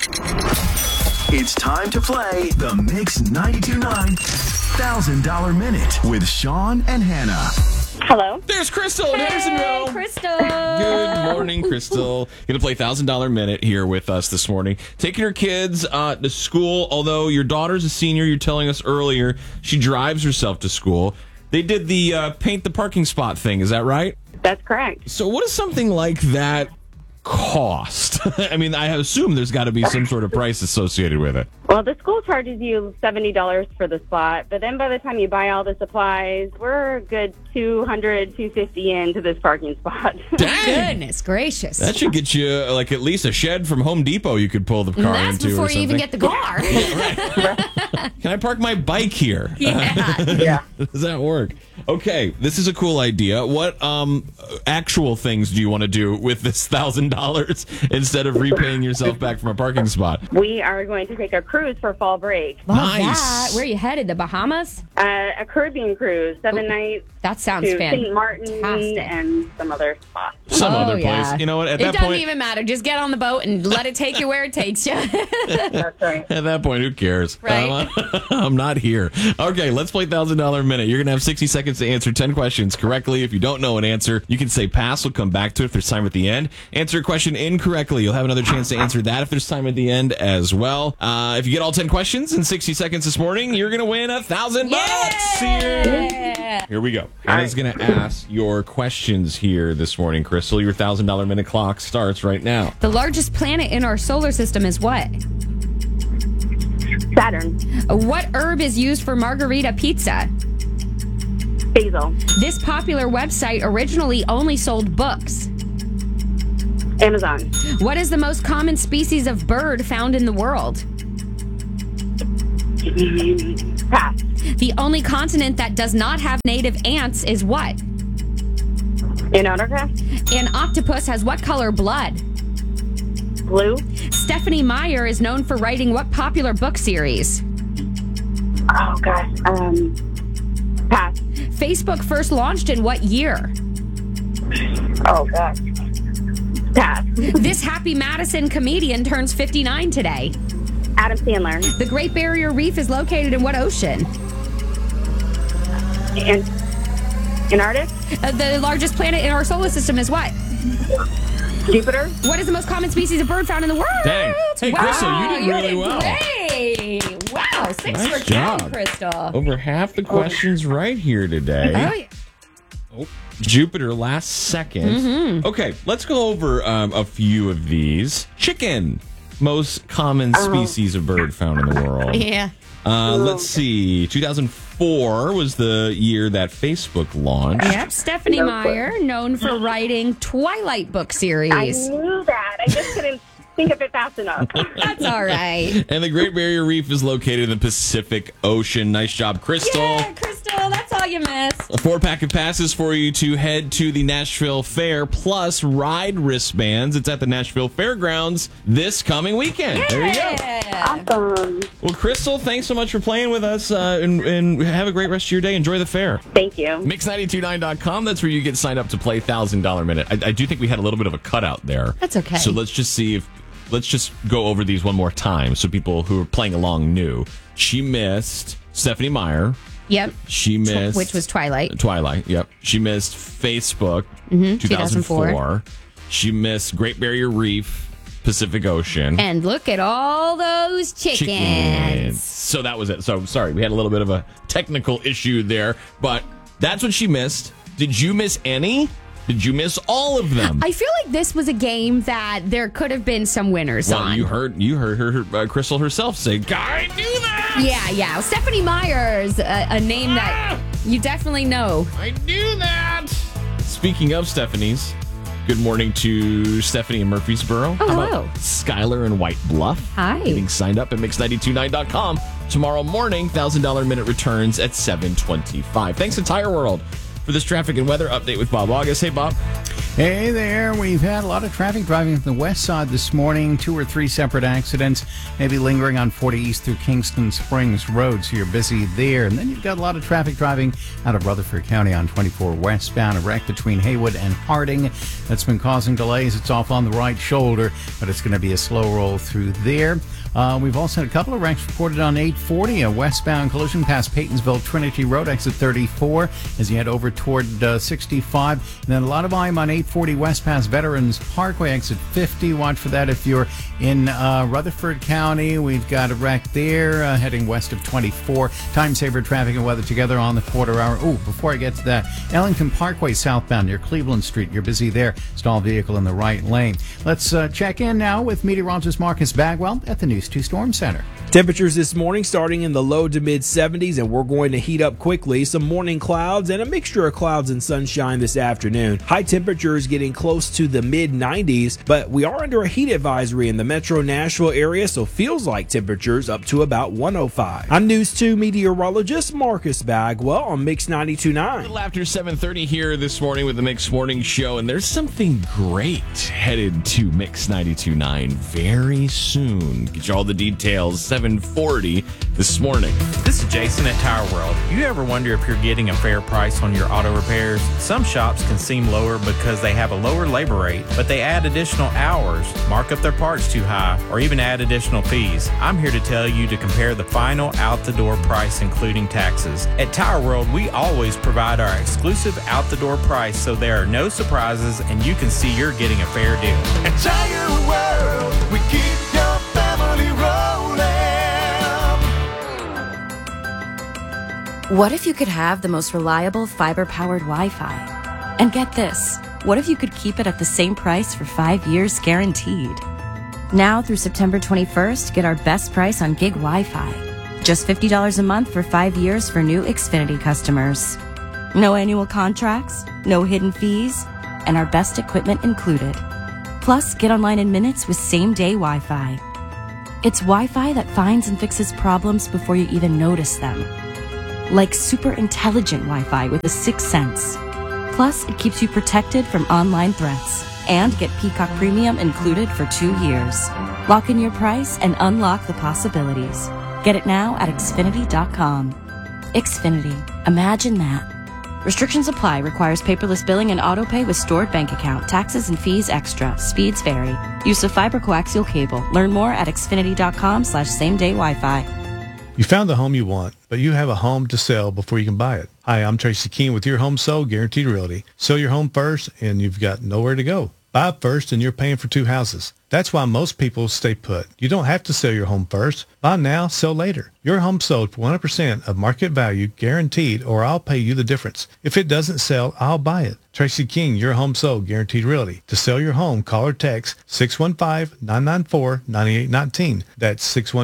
It's time to play the Mix 92.9 $1,000 Minute with Sean and Hannah. Hello. There's Crystal in Hendersonville. Crystal. Good morning, Crystal. Going to play $1,000 Minute here with us this morning. Taking her kids to school, although your daughter's a senior, you're telling us earlier, she drives herself to school. They did the paint the parking spot thing, is that right? That's correct. So what does something like that cost? I mean, I assume there's got to be some sort of price associated with it. Well, the school charges you $70 for the spot, but then by the time you buy all the supplies, we're a good $200, $250 into this parking spot. Dang! Goodness gracious. That should get you like at least a shed from Home Depot you could pull the car That's into. before or you even something. get the car. Can I park my bike here? Yeah. Does that work? Okay, this is a cool idea. What actual things do you want to do with this $1,000 instead of repaying yourself back from a parking spot? We are going to take a cruise for fall break. Love Nice. that. Where are you headed? The Bahamas? A Caribbean cruise, 7 nights That sounds to St. Martin fantastic. and some other spots. Some Oh, other place. yeah. You know what? At It that doesn't point, even matter. Just get on the boat and let it take you where it takes you. That's right. at that point, who cares? Right. I'm not here. Okay, let's play $1,000 Minute. You're going to have 60 seconds to answer 10 questions correctly. If you don't know an answer, you can say pass. We'll come back to it if there's time at the end. Answer a question incorrectly. You'll have another chance to answer that if there's time at the end as well. If you get all 10 questions in 60 seconds this morning, you're going to win $1,000 Yeah. Here we go. Hannah's going to ask your questions here this morning, Crystal. Your $1,000 Minute clock starts right now. The largest planet in our solar system is what? Saturn. What herb is used for margarita pizza? Basil. This popular website originally only sold books. Amazon. What is the most common species of bird found in the world? Pass. The only continent that does not have native ants is what? Antarctica. An octopus has what color blood? Blue. Stephanie Meyer is known for writing what popular book series? Oh, gosh. Pass. Facebook first launched in what year? Oh, gosh. Pass. This Happy Madison comedian turns 59 today. Adam Sandler. The Great Barrier Reef is located in what ocean? Antarctic. The largest planet in our solar system is what? Jupiter. What is the most common species of bird found in the world? Dang. Hey, Crystal, you did really did well. Great. Wow, 6 Nice for 10, job. Crystal. Over half the questions right here today. Oh, yeah. Oh, Jupiter last second. Mm-hmm. Okay, let's go over a few of these. Chicken, most common species of bird found in the world. Yeah. Let's see. 2004 was the year that Facebook launched. Yep, Stephanie Meyer, known for writing Twilight book series. I knew that. I just couldn't think of it fast enough. That's all right. And the Great Barrier Reef is located in the Pacific Ocean. Nice job, Crystal. Yeah, Crystal, that's all you missed. A 4-pack of passes for you to head to the Nashville Fair, plus ride wristbands. It's at the Nashville Fairgrounds this coming weekend. There you go. Awesome. Well, Crystal, thanks so much for playing with us, and have a great rest of your day. Enjoy the fair. Thank you. Mix929.com. That's where you get signed up to play $1,000 Minute. I do think we had a little bit of a cutout there. That's okay. So let's just go over these one more time so people who are playing along knew. She missed Stephanie Meyer. Yep. She missed... Which was Twilight. Twilight, yep. She missed Facebook, 2004. She missed Great Barrier Reef, Pacific Ocean. And look at all those chickens. So that was it. So sorry, we had a little bit of a technical issue there, but that's what she missed. Did you miss any? Did you miss all of them? I feel like this was a game that there could have been some winners Well, on. you heard her, Crystal herself say, "I knew that." Yeah. Stephanie Meyer's a name that you definitely know. I knew that. Speaking of Stephanie's, good morning to Stephanie in Murfreesboro. Oh, How hello. about Skylar in White Bluff? Hi. Getting signed up at Mix929.com. Tomorrow morning, $1,000 Minute returns at 7:25. Thanks to Tire World for this traffic and weather update with Bob August. Hey, Bob. Hey there. We've had a lot of traffic driving from the west side this morning. 2 or 3 separate accidents, maybe lingering on 40 East through Kingston Springs Road, so you're busy there. And then you've got a lot of traffic driving out of Rutherford County on 24 westbound, a wreck between Haywood and Harding that's been causing delays. It's off on the right shoulder, but it's going to be a slow roll through there. We've also had a couple of wrecks reported on 840, a westbound collision past Paytonsville Trinity Road, exit 34, as you head over toward 65. And then a lot of volume on 840 west past Veterans Parkway, exit 50. Watch for that if you're in Rutherford County. We've got a wreck there heading west of 24. Time saver traffic and weather together on the quarter hour. Oh, before I get to that, Ellington Parkway southbound near Cleveland Street. You're busy there. Stalled vehicle in the right lane. Let's check in now with meteorologist Marcus Bagwell at the News 2 Storm Center. Temperatures this morning starting in the low to mid 70s, and we're going to heat up quickly. Some morning clouds and a mixture of clouds and sunshine this afternoon. High temperatures getting close to the mid 90s, but we are under a heat advisory in the metro Nashville area, so feels like temperatures up to about 105. I'm News 2 meteorologist Marcus Bagwell on Mix 92.9. A little after 7:30 here this morning with the Mix Morning Show, and there's something great headed to Mix 92.9 very soon. Get you all the details, 7:40 this morning. This is Jason at Tire World. You ever wonder if you're getting a fair price on your auto repairs? Some shops can seem lower because they have a lower labor rate, but they add additional hours, mark up their parts too high, or even add additional fees. I'm here to tell you to compare the final out-the-door price, including taxes. At Tire World, we always provide our exclusive out-the-door price, so there are no surprises and you can see you're getting a fair deal. At Tire World, we keep your family rolling. What if you could have the most reliable fiber-powered Wi-Fi? And get this, what if you could keep it at the same price for 5 years guaranteed? Now through September 21st, get our best price on gig Wi-Fi. Just $50 a month for 5 years for new Xfinity customers. No annual contracts, no hidden fees, and our best equipment included. Plus, get online in minutes with same-day Wi-Fi. It's Wi-Fi that finds and fixes problems before you even notice them. Like super intelligent Wi-Fi with a sixth sense. Plus, it keeps you protected from online threats. And get Peacock Premium included for 2 years. Lock in your price and unlock the possibilities. Get it now at Xfinity.com. Xfinity. Imagine that. Restrictions apply. Requires paperless billing and autopay with stored bank account. Taxes and fees extra. Speeds vary. Use of fiber coaxial cable. Learn more at Xfinity.com/same-day Wi-Fi. You found the home you want, but you have a home to sell before you can buy it. Hi, I'm Tracy Keene with Your Home Sold Guaranteed Realty. Sell your home first and you've got nowhere to go. Buy first and you're paying for 2 houses. That's why most people stay put. You don't have to sell your home first. Buy now, sell later. Your home sold for 100% of market value guaranteed, or I'll pay you the difference. If it doesn't sell, I'll buy it. Tracy King, Your Home Sold Guaranteed Realty. To sell your home, call or text 615-994-9819. That's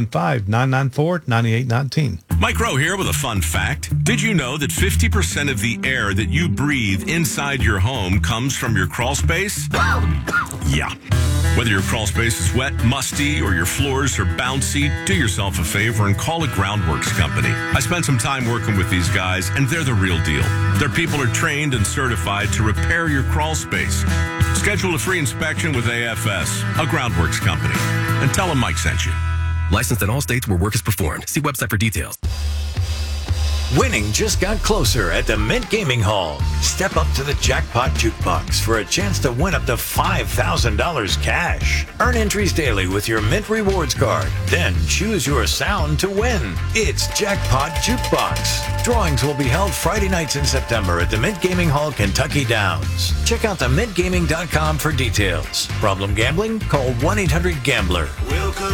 615-994-9819. Mike Rowe here with a fun fact. Did you know that 50% of the air that you breathe inside your home comes from your crawl space? Yeah. Whether your crawl space is wet, musty, or your floors are bouncy, do yourself a favor and call a Groundworks company. I spent some time working with these guys, and they're the real deal. Their people are trained and certified to repair your crawl space. Schedule a free inspection with AFS, a Groundworks company, and tell them Mike sent you. Licensed in all states where work is performed. See website for details. Winning just got closer at the Mint Gaming Hall. Step up to the Jackpot Jukebox for a chance to win up to $5,000 cash. Earn entries daily with your Mint Rewards card. Then choose your sound to win. It's Jackpot Jukebox. Drawings will be held Friday nights in September at the Mint Gaming Hall, Kentucky Downs. Check out themintgaming.com for details. Problem gambling? Call 1-800-GAMBLER. Welcome